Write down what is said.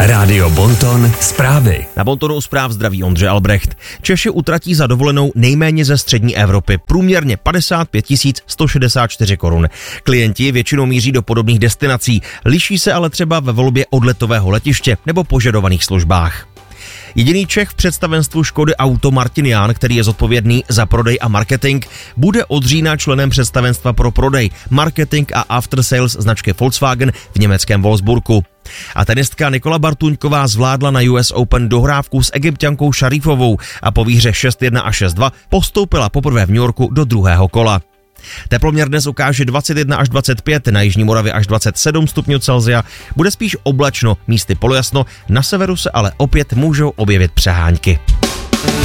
Rádio Bonton zprávy. Na Bontonu zpráv zdraví Ondřej Albrecht. Češi utratí za dovolenou nejméně ze střední Evropy. Průměrně 55 164 korun. Klienti většinou míří do podobných destinací. Liší se ale třeba ve volbě odletového letiště nebo požadovaných službách. Jediný Čech v představenstvu Škody Auto Martin Jahn, který je zodpovědný za prodej a marketing, bude od října členem představenstva pro prodej, marketing a after sales značky Volkswagen v německém Wolfsburgu. A tenistka Nikola Bartuňková zvládla na US Open dohrávku s Egypťankou Šarifovou a po výhře 6-1 a 6-2 postoupila poprvé v New Yorku do druhého kola. Teploměr dnes ukáže 21 až 25, na jižní Moravě až 27 stupňů Celsia, bude spíš oblačno, místy polojasno, na severu se ale opět můžou objevit přehánky.